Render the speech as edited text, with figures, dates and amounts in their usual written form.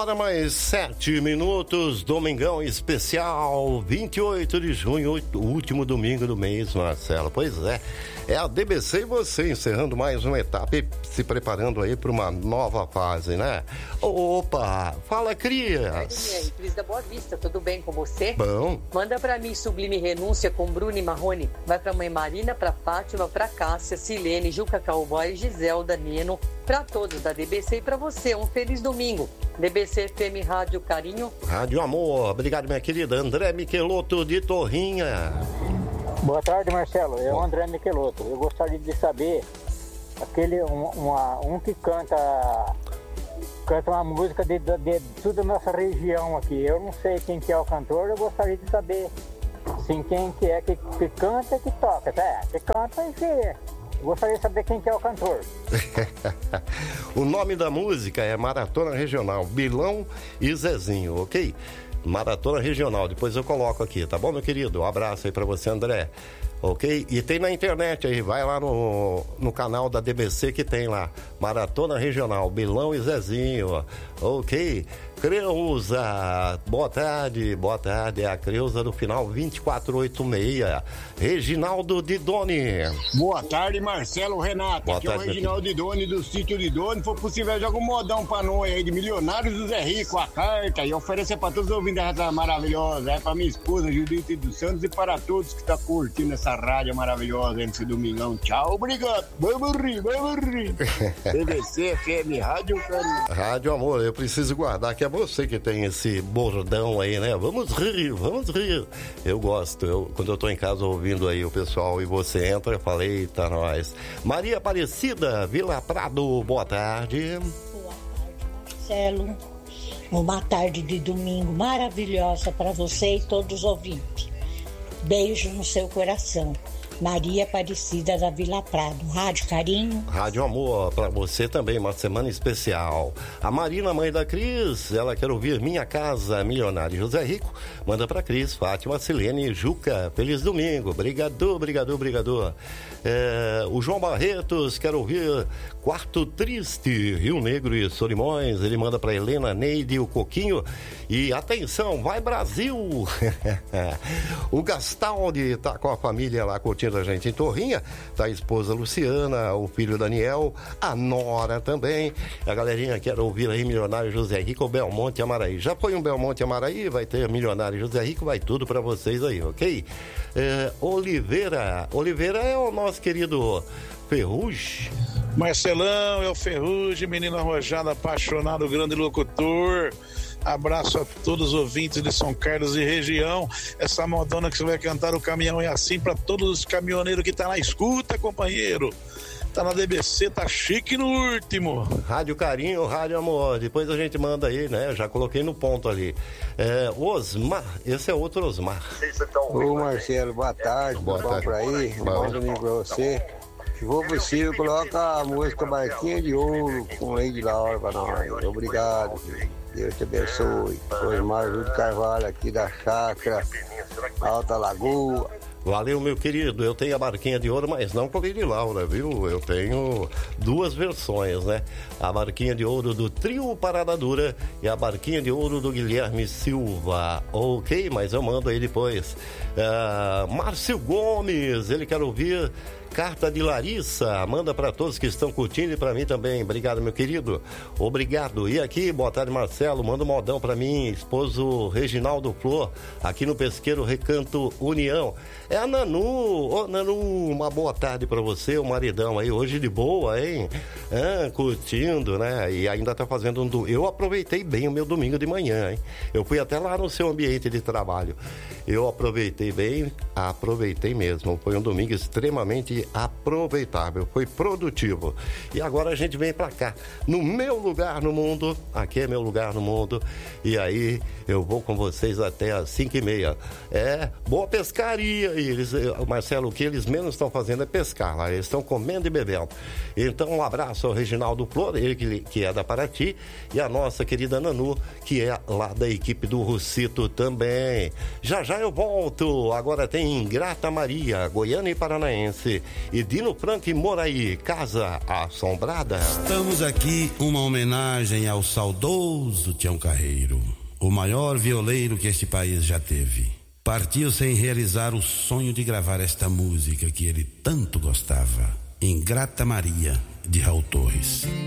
hora mais 7 minutos, domingão especial, 28 de junho, o último domingo do mês, Marcelo. Pois é a DBC e você encerrando mais uma etapa e se preparando aí para uma nova fase, né? Opa, fala, Crias. Cris da Boa Vista, tudo bem com você? Bom. Manda pra mim Sublime Renúncia com Bruno e Marrone. Vai pra mãe Marina, pra Fátima, pra Cássia, Silene, Juca Cowboy, Giselda, Nino, pra todos da DBC e pra você. Um feliz domingo. DBC FM Rádio Carinho. Rádio Amor. Obrigado, minha querida. André Michelotto de Torrinha. Boa tarde, Marcelo. É o André Michelotto. Eu gostaria de saber um que canta uma música de toda a nossa região aqui. Eu não sei quem que é o cantor, eu gostaria de saber sim, quem que é que canta e que toca. Que canta e que... Gostaria de saber quem que é o cantor. O nome da música é Maratona Regional, Bilão e Zezinho, ok? Maratona Regional, depois eu coloco aqui, tá bom, meu querido? Um abraço aí pra você, André. Ok? E tem na internet aí, vai lá no canal da DBC que tem lá, Maratona Regional, Bilão e Zezinho, ok? Creuza, boa tarde, é a Creuza do final 2486, Reginaldo Didoni. Boa tarde, Marcelo, Renata, boa aqui tarde, é o Reginaldo Didoni do sítio Didoni. Se for possível, joga um modão pra nós aí de Milionários do Zé Rico, a carta, e oferecer pra todos os ouvintes dessa maravilhosa, pra minha esposa Judite dos Santos e para todos que estão curtindo essa rádio maravilhosa nesse domingão. Tchau, obrigado, vamos rir. BBC, FM, Rádio Carinho. Rádio Amor, eu preciso guardar, que é você que tem esse bordão aí, né? Vamos rir. Eu gosto, quando eu tô em casa ouvindo aí o pessoal e você entra, eu falei, eita, nós. Maria Aparecida, Vila Prado, boa tarde. Boa tarde, Marcelo. Uma tarde de domingo maravilhosa para você e todos os ouvintes. Beijo no seu coração. Maria Aparecida da Vila Prado, Rádio Carinho. Rádio Amor, pra você também, uma semana especial. A Marina, mãe da Cris, ela quer ouvir Minha Casa Milionária José Rico. Manda pra Cris, Fátima, Silene e Juca. Feliz domingo, obrigado. O João Barretos quer ouvir Quarto Triste, Rio Negro e Solimões. Ele manda pra Helena, Neide e o Coquinho. E atenção, vai Brasil! O Gastaldi tá com a família lá curtindo a gente em Torrinha, tá a esposa Luciana, o filho Daniel, a nora também. A galerinha quer ouvir aí Milionário José Rico, Belmonte Amaraí. Já foi um Belmonte Amaraí, vai ter Milionário José Rico, vai tudo pra vocês aí, ok? Oliveira é o nosso querido Ferrugem. Marcelão, é o Ferrugem, menino arrojado, apaixonado, grande locutor. Abraço a todos os ouvintes de São Carlos e região. Essa modona que você vai cantar o caminhão é assim para todos os caminhoneiros que tá na escuta, companheiro. Tá na DBC, tá chique no último. Rádio Carinho, Rádio Amor. Depois a gente manda aí, né? Já coloquei no ponto ali. Osmar, esse é outro Osmar. Ô Marcelo, boa tarde. Boa tarde. Por aí, bom domingo pra você. Se for possível, coloca a música Barquinha de Ouro com Lady Laura pra nós. Obrigado, Deus te abençoe. Osmar Júlio Carvalho aqui da Chácara Alta Lagoa. Valeu, meu querido. Eu tenho a Barquinha de Ouro, mas não com a Lady Laura, viu? Eu tenho duas versões, né? A Barquinha de Ouro do Trio Parada Dura e a Barquinha de Ouro do Guilherme Silva. Ok, mas eu mando aí depois. Márcio Gomes, ele quer ouvir Carta de Larissa. Manda para todos que estão curtindo e para mim também. Obrigado, meu querido. Obrigado. E aqui, boa tarde, Marcelo. Manda um modão para mim, esposo Reginaldo Flor, aqui no Pesqueiro Recanto União. É a Nanu. Ô, Nanu, uma boa tarde para você, o maridão aí, hoje de boa, hein? Curtindo, né? E ainda tá fazendo Eu aproveitei bem o meu domingo de manhã, hein? Eu fui até lá no seu ambiente de trabalho. Eu aproveitei bem, aproveitei mesmo. Foi um domingo extremamente aproveitável, foi produtivo. E agora a gente vem pra cá, no meu lugar no mundo. Aqui é meu lugar no mundo. E aí eu vou com vocês até às 5h30. Boa pescaria. E Marcelo, o que eles menos estão fazendo é pescar lá. Eles estão comendo e bebendo. Então um abraço ao Reginaldo Flor, ele que é da Paraty, e a nossa querida Nanu, que é lá da equipe do Russito também. Já eu volto. Agora tem Grata Maria, Goiânia e Paranaense. e Dino Franco e Moraí, Casa Assombrada. Estamos aqui uma homenagem ao saudoso Tião Carreiro, o maior violeiro que este país já teve. Partiu sem realizar o sonho de gravar esta música que ele tanto gostava, Ingrata Maria, de Raul Torres.